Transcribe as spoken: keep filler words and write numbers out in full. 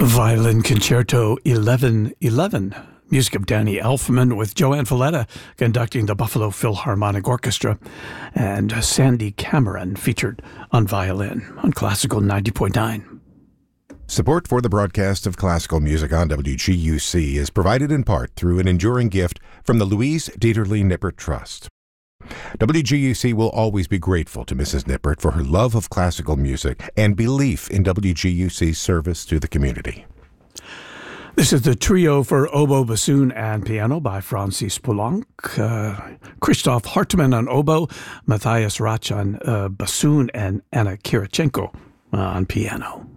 Violin Concerto eleven eleven, music of Danny Elfman with Joanne Falletta conducting the Buffalo Philharmonic Orchestra, and Sandy Cameron featured on violin on Classical ninety point nine. Support for the broadcast of classical music on W G U C is provided in part through an enduring gift from the Louise Dieterle Nippert Trust. W G U C will always be grateful to Missus Nippert for her love of classical music and belief in W G U C's service to the community. This is the trio for oboe, bassoon, and piano by Francis Poulenc, uh, Christoph Hartmann on oboe, Matthias Ratsch on uh, bassoon, and Anna Kirichenko on piano.